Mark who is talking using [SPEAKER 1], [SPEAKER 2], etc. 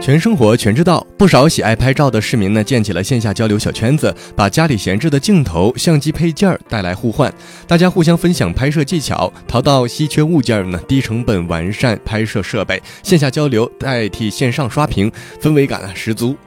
[SPEAKER 1] 全生活全知道，不少喜爱拍照的市民呢，建起了线下交流小圈子，把家里闲置的镜头、相机配件带来互换，大家互相分享拍摄技巧，淘到稀缺物件呢，低成本完善拍摄设备，线下交流代替线上刷屏，氛围感十足。